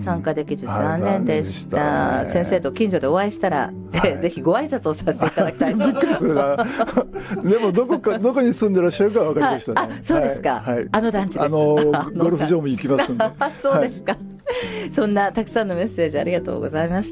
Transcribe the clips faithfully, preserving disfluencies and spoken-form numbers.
参加できず残念でした、はい、先生と近所でお会いしたら、はい、ぜひご挨拶をさせていただきたいと思いますでもどこかどこに住んでらっしゃるか分かりましたね、はい、 あ、そうですか、はい、あの団地です。 あのゴルフ場も行きますんでそうですか、はい、そんなたくさんのメッセージありがとうございました。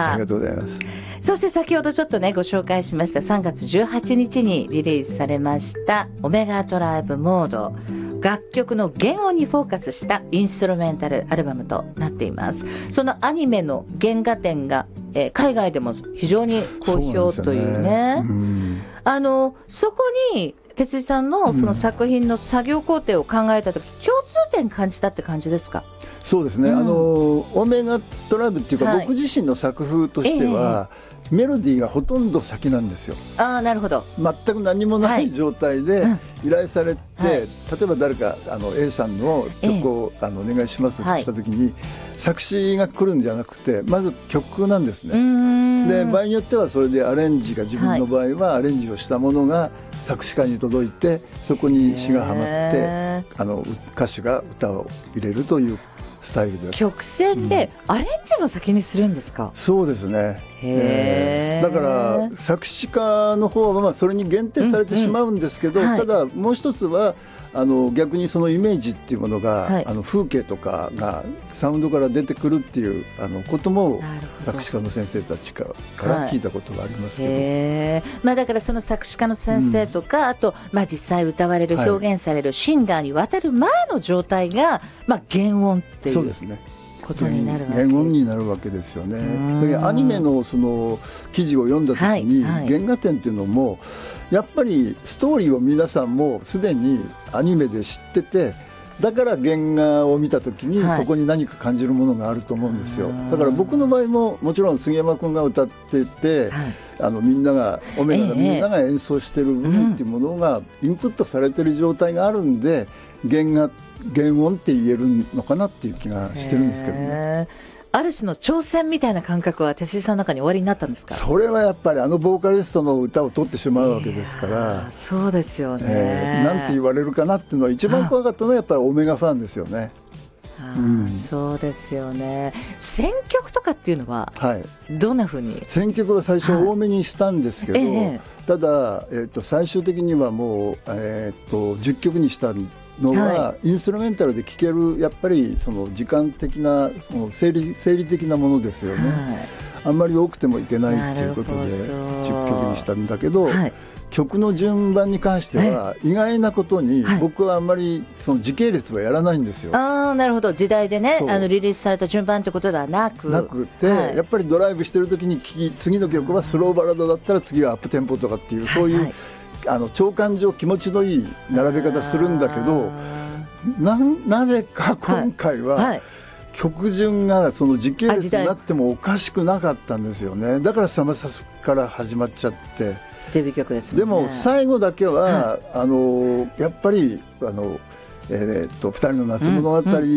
ありがとうございます。 そして先ほどちょっとねご紹介しましたさんがつじゅうはちにちにリリースされましたオメガドライブモード、楽曲の原音にフォーカスしたインストルメンタルアルバムとなっています。そのアニメの原画展が、えー、海外でも非常に好評というね、うん、あのそこに哲司さんのその作品の作業工程を考えたとき、うん、共通点感じたって感じですか？ そうですね、うん、あのオメガドライブっていうか、はい、僕自身の作風としては、えー、メロディーがほとんど先なんですよ。 あ、なるほど。 全く何もない状態で依頼されて、はい、例えば誰かあの A さんの曲を、えー、あのお願いしますってしたときに、はい、作詞が来るんじゃなくてまず曲なんですね。で場合によってはそれでアレンジが、自分の場合はアレンジをしたものが作詞家に届いて、そこに詞がはまってあの歌手が歌を入れるというスタイルで、 曲線でアレンジも先にするんですか？うん、 そうですね。へー、だから作詞家の方はまあそれに限定されてしまうんですけど、うんうん、ただもう一つはあの逆にそのイメージっていうものが、はい、あの風景とかがサウンドから出てくるっていうあのことも作詞家の先生たちから聞いたことがありますけど、はい、 へー、まあ、だからその作詞家の先生とか、うん、あと、まあ、実際歌われる、表現されるシンガーに渡る前の状態が、まあ、原音っていう、そうですね、ことになるわけ、 原音になるわけですよね。でアニメのその記事を読んだ時に、はいはい、原画展っていうのもやっぱりストーリーを皆さんもすでにアニメで知ってて、だから原画を見た時にそこに何か感じるものがあると思うんですよ。はい、だから僕の場合ももちろん杉山君が歌ってて、はい、あのみんながオメガがみんなが演奏してる部分っていうものがインプットされてる状態があるんで、原画原音って言えるのかなっていう気がしてるんですけどね。 ある種の挑戦みたいな感覚は哲司さんの中に終わりになったんですか？ それはやっぱりあのボーカリストの歌を取ってしまうわけですから、 そうですよね、 えー、なんて言われるかなっていうのは一番怖かったのはやっぱりオメガファンですよね。 あ、うん、そうですよね。選曲とかっていうのはどんな風に、はい、 選曲は最初多めにしたんですけど、はい、えー、ただ、えー、と最終的にはもう、えー、とじゅっきょくにしたんのは、はい、インストルメンタルで聴けるやっぱりその時間的なその生理、生理的なものですよね。はい、あんまり多くてもいけないということでじゅっきょくにしたんだけど、はい、曲の順番に関しては意外なことに僕はあんまりその時系列はやらないんですよ。 はい、あ、なるほど。時代でね、あのリリースされた順番ってことではなくなくて、はい、やっぱりドライブしてる時に聴き、次の曲はスローバラードだったら次はアップテンポとかっていう、そういう、はいはい、あの長感上気持ちのいい並べ方するんだけど、な, なぜか今回は曲順がその時系列になってもおかしくなかったんですよね。だからサマサスから始まっちゃって、 デビュー曲ですもんね。 でも最後だけは、はい、あのやっぱりあの、えー、っとふたりの夏物語を、うんうん、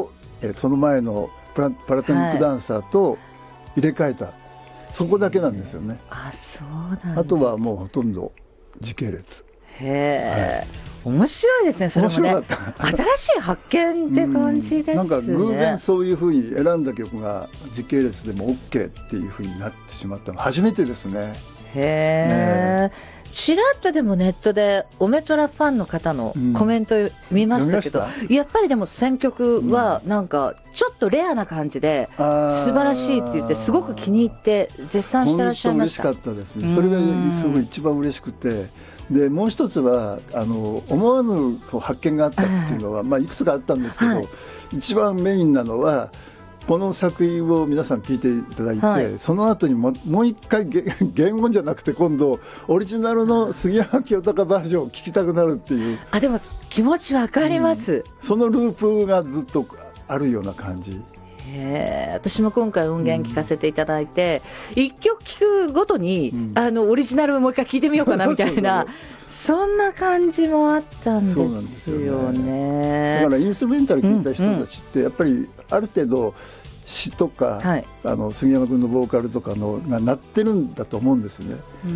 えー、その前のパ ラ, パラトニックダンサーと入れ替えた、はい、そこだけなんですよね。 あ、そうなんです。 あとはもうほとんど時系列。 へー、はい、面白いですね。それもね、新しい発見って感じですね。 なんか偶然そういうふうに選んだ曲が時系列でも OK っていうふうになってしまったの初めてですね。 へー、ね、ちらっとでもネットでオメトラファンの方のコメント見ましたけど、うん、やっぱりでも選曲はなんかちょっとレアな感じで素晴らしいって言ってすごく気に入って絶賛してらっしゃいました。 本当嬉しかったですね。それがすごい一番嬉しくて、でもう一つはあの思わぬ発見があったっていうのは、まあ、いくつかあったんですけど、はい、一番メインなのはこの作品を皆さん聞いていただいて、はい、その後にももう一回原音じゃなくて今度オリジナルの杉山清隆バージョンを聞きたくなるっていう。 あ、でも気持ちわかります、うん、 そのループがずっとあるような感じ。 へー、私も今回音源聞かせていただいて、うん、いっきょく聞くごとに、うん、あのオリジナルもう一回聞いてみようかなみたいなそんな感じもあったんですよね。 だからインストゥルメンタル聞いた人たちってやっぱりある程度詩とか、はい、あの杉山君のボーカルとかのが鳴ってるんだと思うんですね。うん、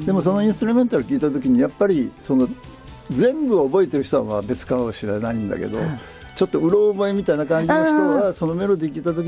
でもそのインストゥルメンタル聞いた時にやっぱりその全部覚えてる人は別かもしれないんだけど、はい、ちょっとうろ覚えみたいな感じの人はそのメロディー聞いた時